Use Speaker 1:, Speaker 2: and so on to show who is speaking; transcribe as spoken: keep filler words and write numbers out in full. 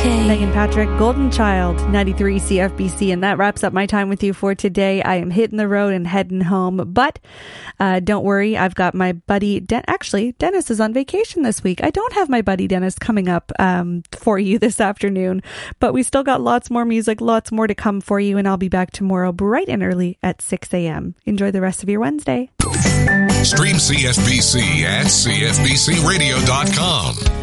Speaker 1: okay.
Speaker 2: Megan Patrick, Golden Child, ninety-three C F B C. And that wraps up my time with you for today. I am hitting the road and heading home. But uh, don't worry, I've got my buddy, Den- actually, Dennis is on vacation this week. I don't have my buddy Dennis coming up um, for you this afternoon. But we still got lots more music, lots more to come for you. And I'll be back tomorrow bright and early at six a.m. Enjoy the rest of your Wednesday.
Speaker 3: Stream C F B C at C F B C radio dot com.